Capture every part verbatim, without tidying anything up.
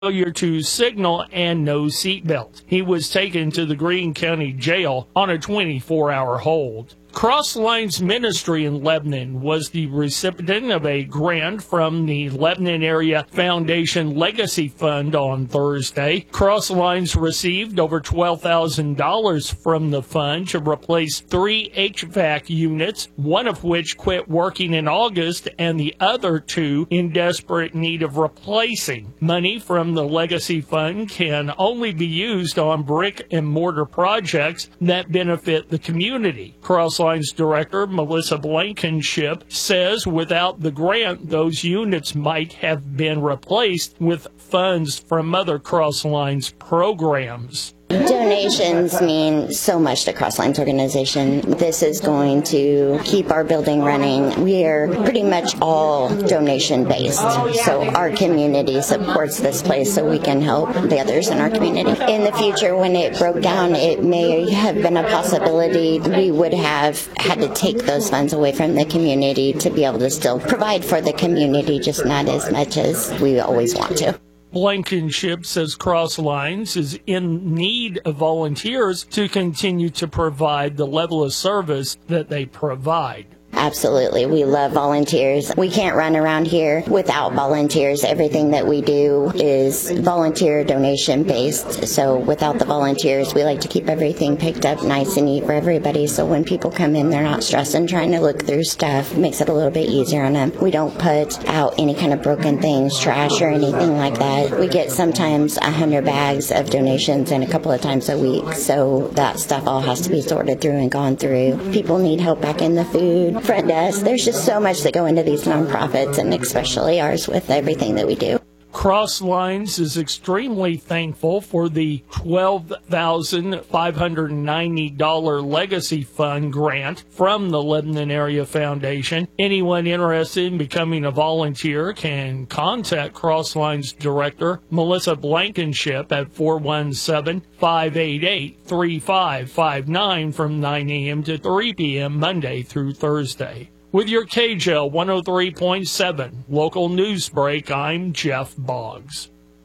failure to signal and no seatbelt. He was taken to the Greene County Jail on a twenty-four hour hold. Cross Lines Ministry in Lebanon was the recipient of a grant from the Lebanon Area Foundation Legacy Fund on Thursday. Cross Lines received over twelve thousand dollars from the fund to replace three H V A C units, one of which quit working in August and the other two in desperate need of replacing. Money from the Legacy Fund can only be used on brick and mortar projects that benefit the community. Cross Lines Director Melissa Blankenship says without the grant, those units might have been replaced with funds from other Cross Lines programs. Donations mean so much to Cross Lines organization. This is going to keep our building running. We are pretty much all donation based, so our community supports this place so we can help the others in our community. In the future, when it broke down, it may have been a possibility we would have had to take those funds away from the community to be able to still provide for the community, just not as much as we always want to. Blankenship says Cross Lines is in need of volunteers to continue to provide the level of service that they provide. Absolutely. We love volunteers. We can't run around here without volunteers. Everything that we do is volunteer donation based. So without the volunteers, we like to keep everything picked up nice and neat for everybody. So when people come in, they're not stressing trying to look through stuff. It makes it a little bit easier on them. We don't put out any kind of broken things, trash or anything like that. We get sometimes a hundred bags of donations and a couple of times a week. So that stuff all has to be sorted through and gone through. People need help back in the food. Front desk. There's just so much that go into these nonprofits, and especially ours with everything that we do. Cross Lines is extremely thankful for the twelve thousand five hundred ninety dollars Legacy Fund grant from the Lebanon Area Foundation. Anyone interested in becoming a volunteer can contact Cross Lines Director Melissa Blankenship at four one seven, five eight eight, three five five nine from nine a.m. to three p.m. Monday through Thursday. With your K J L one oh three point seven local news break, I'm Jeff Boggs.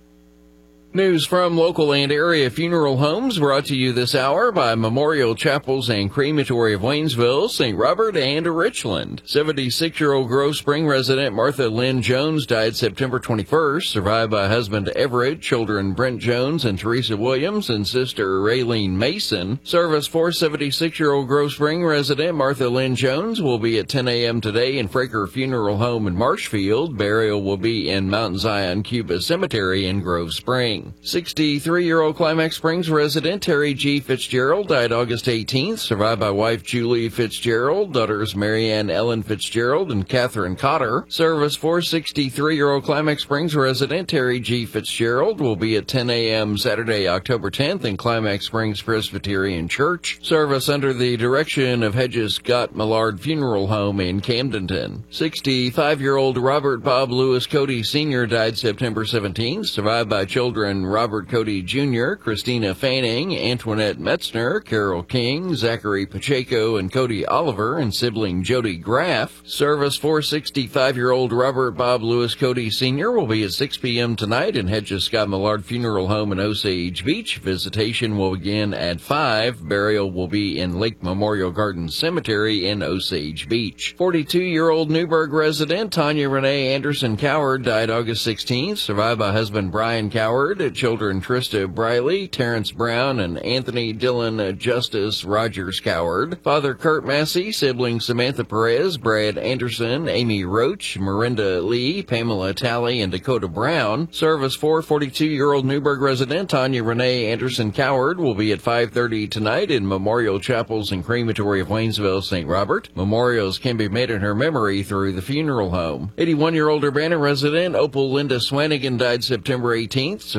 News from local and area funeral homes brought to you this hour by Memorial Chapels and Crematory of Waynesville, Saint Robert, and Richland. seventy-six-year-old Grove Spring resident Martha Lynn Jones died September twenty-first, survived by husband Everett, children Brent Jones and Teresa Williams, and sister Raylene Mason. Service for seventy-six-year-old Grove Spring resident Martha Lynn Jones will be at ten a.m. today in Fraker Funeral Home in Marshfield. Burial will be in Mount Zion Cuba Cemetery in Grove Spring. sixty-three-year-old Climax Springs resident Terry G. Fitzgerald died August eighteenth, survived by wife Julie Fitzgerald, daughters Marianne Ellen Fitzgerald and Catherine Cotter. Service for sixty-three-year-old Climax Springs resident Terry G. Fitzgerald will be at ten a.m. Saturday, October tenth in Climax Springs Presbyterian Church. Service under the direction of Hedges Scott Millard Funeral Home in Camdenton. sixty-five-year-old Robert Bob Lewis Cody Senior died September seventeenth, survived by children Robert Cody Junior, Christina Fanning, Antoinette Metzner, Carol King, Zachary Pacheco, and Cody Oliver, and sibling Jody Graff. Service for sixty-five-year-old Robert Bob Lewis Cody Senior will be at six p.m. tonight in Hedges Scott Millard Funeral Home in Osage Beach. Visitation will begin at five. Burial will be in Lake Memorial Gardens Cemetery in Osage Beach. forty-two-year-old Newburgh resident Tanya Renee Anderson Coward died August sixteenth, survived by husband Brian Coward, children Trista Briley, Terrence Brown, and Anthony Dylan Justice Rogers Coward. Father Kurt Massey, siblings Samantha Perez, Brad Anderson, Amy Roach, Miranda Lee, Pamela Talley, and Dakota Brown. Service for forty-two-year-old Newburgh resident Tanya Renee Anderson Coward will be at five thirty tonight in Memorial Chapels and Crematory of Waynesville, Saint Robert. Memorials can be made in her memory through the funeral home. eighty-one-year-old Urbana resident Opal Linda Swanigan died September eighteenth,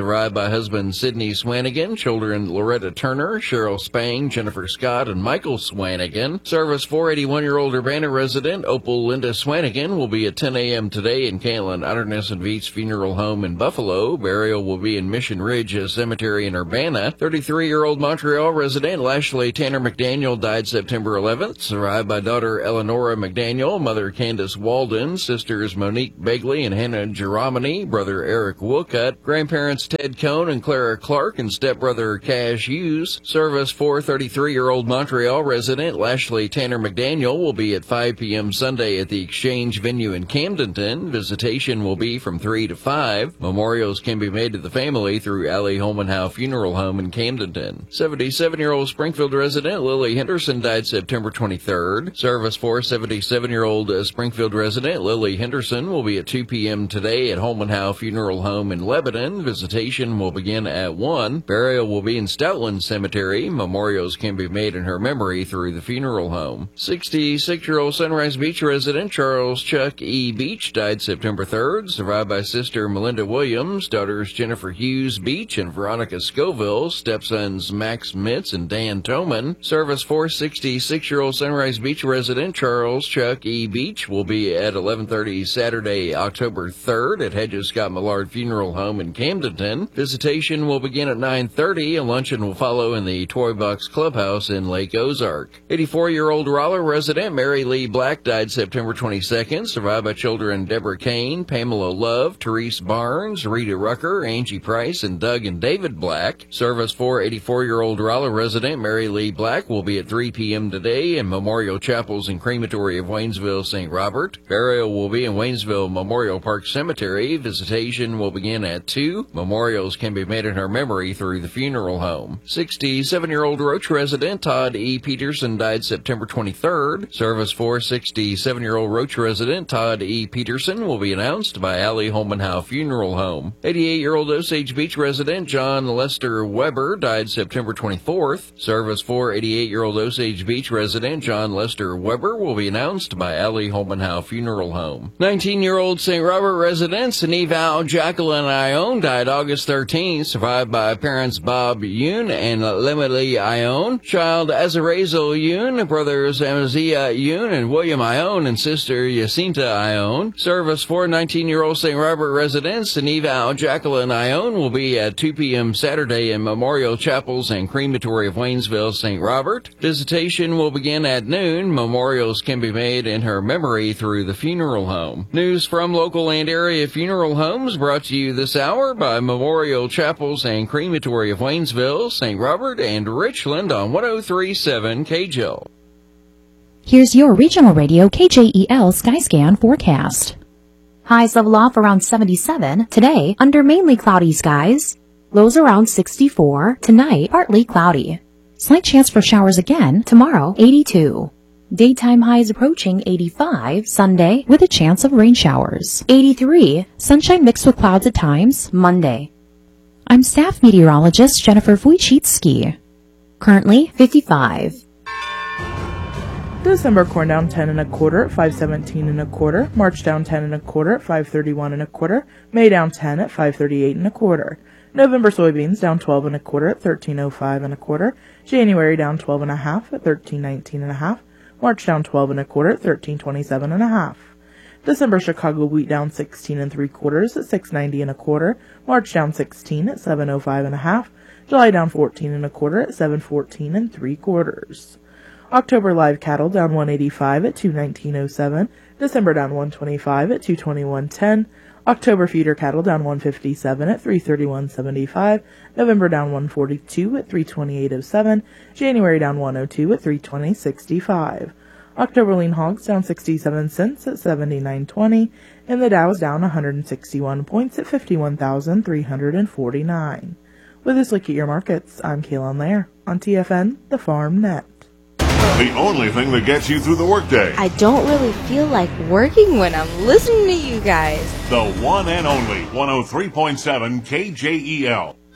survived by husband Sidney Swanigan, children Loretta Turner, Cheryl Spang, Jennifer Scott, and Michael Swanigan. Service for eighty-one-year-old Urbana resident Opal Linda Swanigan will be at ten a.m. today in Caitlin Otternes Veets Funeral Home in Buffalo. Burial will be in Mission Ridge Cemetery in Urbana. thirty-three-year-old Montreal resident Lashley Tanner McDaniel died September eleventh, survived by daughter Eleonora McDaniel, mother Candace Walden, sisters Monique Begley and Hannah Geromini, brother Eric Woolcutt, grandparents Ted Cohn and Clara Clark, and stepbrother Cash Hughes. Service for thirty-three-year-old Montreal resident Lashley Tanner McDaniel will be at five p.m. Sunday at the Exchange venue in Camdenton. Visitation will be from three to five. Memorials can be made to the family through Allie Holmanhow Funeral Home in Camdenton. seventy-seven-year-old Springfield resident Lily Henderson died September twenty-third. Service for seventy-seven-year-old uh, Springfield resident Lily Henderson will be at two p.m. today at Holmanhow Funeral Home in Lebanon. Visitation will begin at one. Burial will be in Stoutland Cemetery. Memorials can be made in her memory through the funeral home. sixty-six-year-old Sunrise Beach resident Charles Chuck E. Beach died September third, survived by sister Melinda Williams, daughters Jennifer Hughes Beach and Veronica Scoville, stepsons Max Mitz and Dan Toman. Service for sixty-six-year-old Sunrise Beach resident Charles Chuck E. Beach will be at eleven thirty Saturday, October third at Hedges Scott Millard Funeral Home in Camdenton. Visitation will begin at nine thirty. A luncheon will follow in the Toy Box Clubhouse in Lake Ozark. eighty-four-year-old Rolla resident Mary Lee Black died September twenty-second, survived by children Deborah Kane, Pamela Love, Therese Barnes, Rita Rucker, Angie Price, and Doug and David Black. Service for eighty-four-year-old Rolla resident Mary Lee Black will be at three p.m. today in Memorial Chapels and Crematory of Waynesville, Saint Robert. Burial will be in Waynesville Memorial Park Cemetery. Visitation will begin at two. Memorials can be made in her memory through the funeral home. sixty-seven-year-old Roach resident Todd E. Peterson died September twenty-third. Service for sixty-seven-year-old Roach resident Todd E. Peterson will be announced by Allie Holmanhow Funeral Home. eighty-eight-year-old Osage Beach resident John Lester Weber died September twenty-fourth. Service for eighty-eight-year-old Osage Beach resident John Lester Weber will be announced by Allie Holmanhow Funeral Home. nineteen-year-old Saint Robert resident Sneval Jacqueline Ione died August thirteenth, survived by parents Bob Yoon and Lemily Ione, child Azarazel Yoon, brothers Amaziah Yoon and William Ione, and sister Jacinta Ione. Service for nineteen-year-old Saint Robert resident Sneval Jacqueline Ione will be at two p.m. Saturday in Memorial Chapels and Crematory of Waynesville, Saint Robert. Visitation will begin at noon. Memorials can be made in her memory through the funeral home. News from local and area funeral homes brought to you this hour by Memorial Chapels and Crematory of Waynesville, Saint Robert, and Richland on one oh three point seven K J E L. Here's your regional radio K J E L Skyscan forecast. Highs level off around seventy-seven. Today, under mainly cloudy skies. Lows around sixty-four. Tonight, partly cloudy. Slight chance for showers again. Tomorrow, eighty-two. Daytime highs approaching eighty-five. Sunday, with a chance of rain showers. eighty-three. Sunshine mixed with clouds at times. Monday. I'm staff meteorologist Jennifer Wojcicki. Currently, fifty-five. December corn down ten and a quarter at five seventeen and a quarter. March down ten and a quarter at five thirty-one and a quarter. May down ten at five thirty-eight and a quarter. November soybeans down twelve and a quarter at thirteen oh five and a quarter. January down twelve and a half at thirteen nineteen and a half. March down twelve and a quarter at thirteen twenty-seven and a half. December Chicago wheat down sixteen and three quarters at six ninety and a quarter. March down sixteen at seven oh five and a half. July down fourteen and a quarter at seven fourteen and three quarters. October live cattle down one eighty-five at two nineteen oh seven. December down one twenty-five at two twenty-one ten. October feeder cattle down one fifty-seven at three thirty-one seventy-five. November down one forty-two at three twenty-eight oh seven. January down one oh two at three twenty sixty-five. October lean hogs down sixty-seven cents at seventy-nine twenty. And the Dow is down one hundred sixty-one points at fifty-one thousand three hundred forty-nine. With this look at your markets, I'm Kaylin Lair on T F N, the Farm Net. The only thing that gets you through the workday. I don't really feel like working when I'm listening to you guys. The one and only one oh three point seven K J E L.